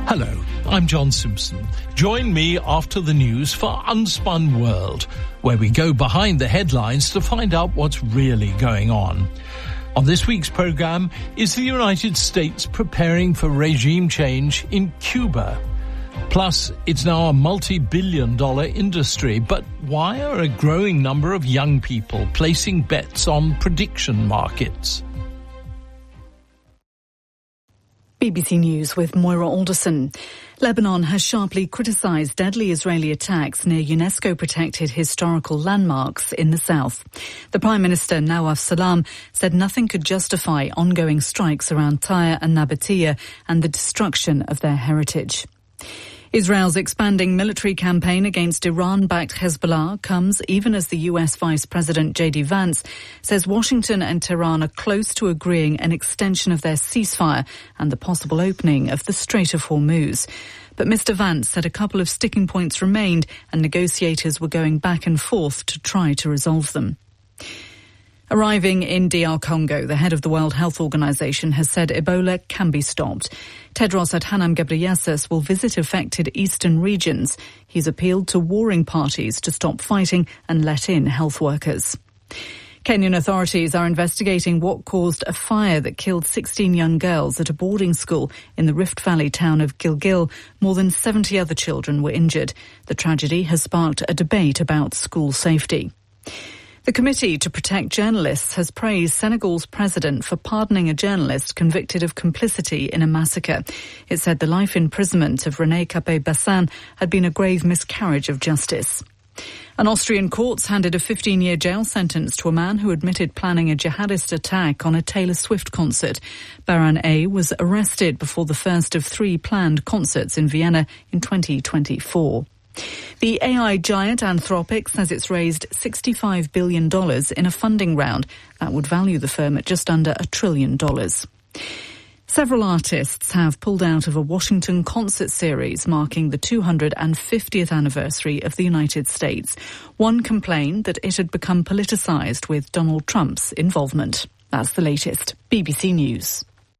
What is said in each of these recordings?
Hello, I'm John Simpson. Join me after the news for Unspun World, where we go behind the headlines to find out what's really going on. On this week's programme, is the United States preparing for regime change in Cuba? Plus, it's now a multi-billion-dollar industry, but why are a growing number of young people placing bets on prediction markets? BBC News with Moira Alderson. Lebanon has sharply criticised deadly Israeli attacks near UNESCO-protected historical landmarks in the south. The Prime Minister, Nawaf Salam, said nothing could justify ongoing strikes around Tyre and Nabatea and the destruction of their heritage. Israel's expanding military campaign against Iran-backed Hezbollah comes even as the US Vice President J.D. Vance says Washington and Tehran are close to agreeing an extension of their ceasefire and the possible opening of the Strait of Hormuz. But Mr. Vance said a couple of sticking points remained and negotiators were going back and forth to try to resolve them. Arriving in DR Congo, the head of the World Health Organization has said Ebola can be stopped. Tedros Adhanom Ghebreyesus will visit affected eastern regions. He's appealed to warring parties to stop fighting and let in health workers. Kenyan authorities are investigating what caused a fire that killed 16 young girls at a boarding school in the Rift Valley town of Gilgil. More than 70 other children were injured. The tragedy has sparked a debate about school safety. The Committee to Protect Journalists has praised Senegal's president for pardoning a journalist convicted of complicity in a massacre. It said the life imprisonment of René Capet-Bassin had been a grave miscarriage of justice. An Austrian court's handed a 15-year jail sentence to a man who admitted planning a jihadist attack on a Taylor Swift concert. Baran A. was arrested before the first of 3 planned concerts in Vienna in 2024. The AI giant Anthropic says it's raised $65 billion in a funding round. That would value the firm at just under $1 trillion. Several artists have pulled out of a Washington concert series marking the 250th anniversary of the United States. One complained that it had become politicised with Donald Trump's involvement. That's the latest. BBC News.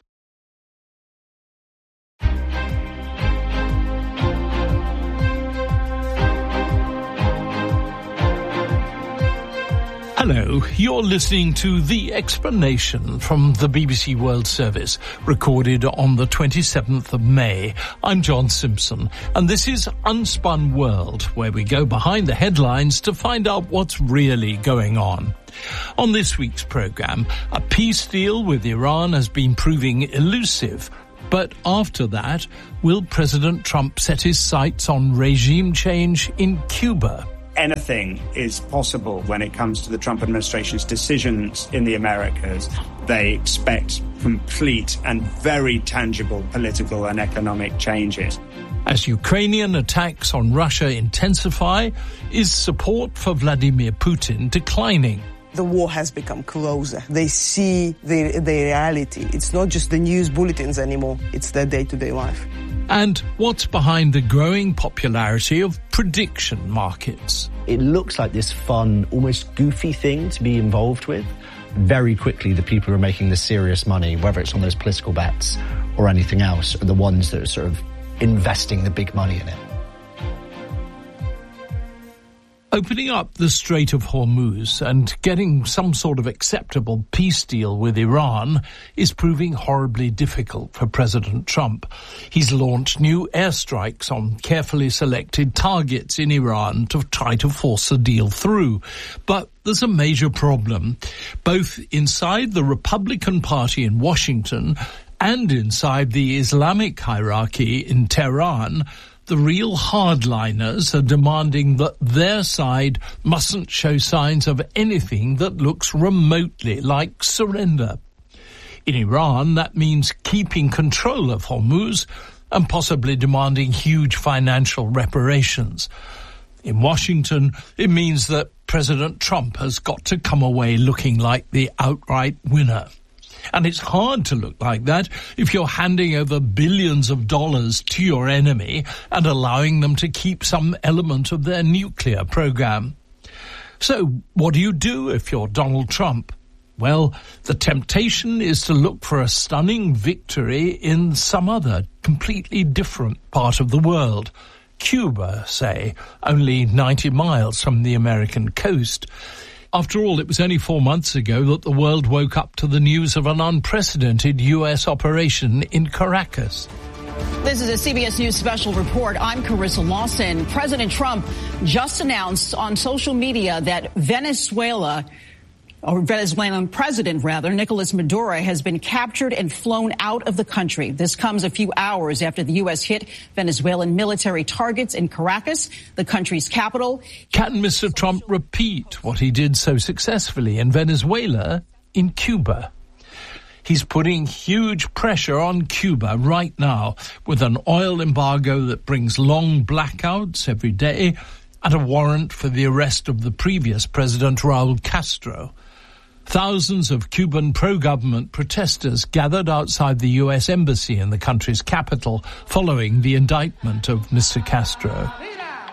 Hello, you're listening to The Explanation from the BBC World Service, recorded on the 27th of May. I'm John Simpson, and this is Unspun World, where we go behind the headlines to find out what's really going on. On this week's programme, a peace deal with Iran has been proving elusive. But after that, will President Trump set his sights on regime change in Cuba? Anything is possible when it comes to the Trump administration's decisions in the Americas. They expect complete and very tangible political and economic changes. As Ukrainian attacks on Russia intensify, is support for Vladimir Putin declining? The war has become closer. They see the reality. It's not just the news bulletins anymore. It's their day-to-day life. And what's behind the growing popularity of prediction markets? It looks like this fun, almost goofy thing to be involved with. Very quickly, the people who are making the serious money, whether it's on those political bets or anything else, are the ones that are sort of investing the big money in it. Opening up the Strait of Hormuz and getting some sort of acceptable peace deal with Iran is proving horribly difficult for President Trump. He's launched new airstrikes on carefully selected targets in Iran to try to force a deal through. But there's a major problem. Both inside the Republican Party in Washington and inside the Islamic hierarchy in Tehran, the real hardliners are demanding that their side mustn't show signs of anything that looks remotely like surrender. In Iran, that means keeping control of Hormuz and possibly demanding huge financial reparations. In Washington, it means that President Trump has got to come away looking like the outright winner. And it's hard to look like that if you're handing over billions of dollars to your enemy and allowing them to keep some element of their nuclear program. So what do you do if you're Donald Trump? Well, the temptation is to look for a stunning victory in some other, completely different part of the world. Cuba, say, only 90 miles from the American coast. After all, it was only 4 months ago that the world woke up to the news of an unprecedented U.S. operation in Caracas. This is a CBS News special report. I'm Carissa Lawson. President Trump just announced on social media that Venezuelan president, Nicolas Maduro, has been captured and flown out of the country. This comes a few hours after the U.S. hit Venezuelan military targets in Caracas, the country's capital. Can Mr. Trump repeat what he did so successfully in Venezuela in Cuba? He's putting huge pressure on Cuba right now with an oil embargo that brings long blackouts every day and a warrant for the arrest of the previous president, Raul Castro. Thousands of Cuban pro-government protesters gathered outside the U.S. embassy in the country's capital following the indictment of Mr. Castro.